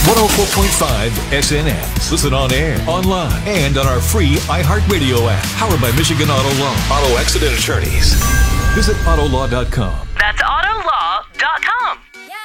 104.5 SNS. Listen on air, online, and on our free iHeartRadio app. Powered by Michigan Auto Law. Auto Accident Attorneys. Visit Autolaw.com. That's Autolaw.